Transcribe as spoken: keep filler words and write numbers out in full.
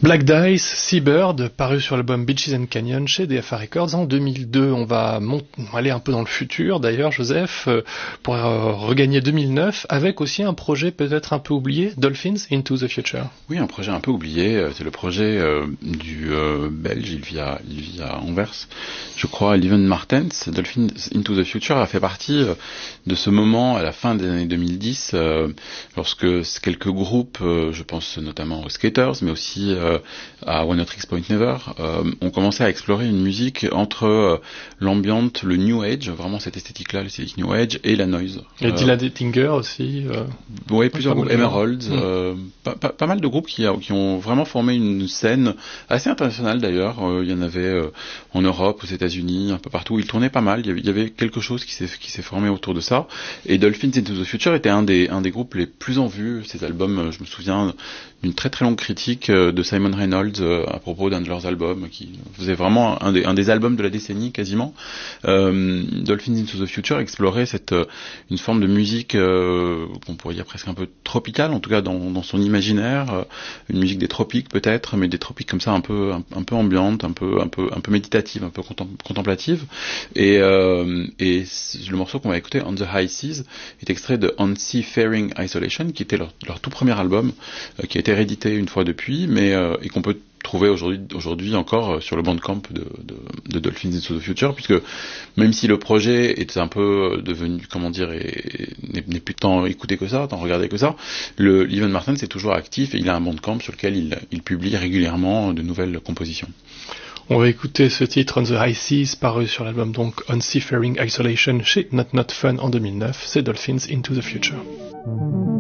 Black Dice, Seabird, paru sur l'album Beaches and Canyons chez D F A Records en deux mille deux. On va mont- aller un peu dans le futur d'ailleurs, Joseph, euh, pour euh, regagner deux mille neuf, avec aussi un projet peut-être un peu oublié, Dolphins into the Future. Oui, un projet un peu oublié, c'est le projet euh, du euh, Belge, il vit, à, il vit à Anvers, je crois, Lieven Martens. Dolphins into the Future a fait partie euh, de ce moment à la fin des années deux mille dix, euh, lorsque quelques groupes, euh, je pense notamment aux Skaters, mais aussi euh, à One Hot Tricks Point Never, euh, ont commencé à explorer une musique entre euh, l'ambient, le New Age, vraiment cette esthétique-là, l'esthétique New Age, et la noise. Et euh, Dylan Ettinger aussi. Euh, oui, plusieurs groupes, Emeralds, mmh. euh, pas, pas, pas mal de groupes qui, a, qui ont vraiment formé une scène assez internationale d'ailleurs. Euh, il y en avait euh, en Europe, aux États-Unis, un peu partout. Ils tournaient pas mal. Il y avait, il y avait quelque chose qui s'est, qui s'est formé autour de ça. Et Dolphins into the Future était un des, un des groupes les plus en vue. Ces albums, je me souviens d'une très très longue critique de Simon Reynolds euh, à propos d'un de leurs albums, qui faisait vraiment un des, un des albums de la décennie quasiment. Euh, Dolphins into the Future explorait cette, euh, une forme de musique euh, qu'on pourrait dire presque un peu tropicale, en tout cas dans, dans son imaginaire, euh, une musique des tropiques peut-être, mais des tropiques comme ça un peu, un, un peu ambiante, un peu, un peu, un peu méditative, un peu contem- contemplative. Et, euh, et le morceau qu'on va écouter, On the High Seas, est extrait de On Seafaring Isolation, qui était leur, leur tout premier album, euh, qui a été réédité une fois depuis, mais euh, et qu'on peut trouver aujourd'hui, aujourd'hui encore sur le Bandcamp de, de, de Dolphins into the Future, puisque même si le projet est un peu devenu, comment dire, est, n'est, n'est plus tant écouté que ça, tant regardé que ça, le Lieven Martens est toujours actif et il a un Bandcamp sur lequel il, il publie régulièrement de nouvelles compositions. On va écouter ce titre On the High Seas, paru sur l'album donc On Seafaring Isolation chez Not Not Fun en deux mille neuf, c'est Dolphins into the Future.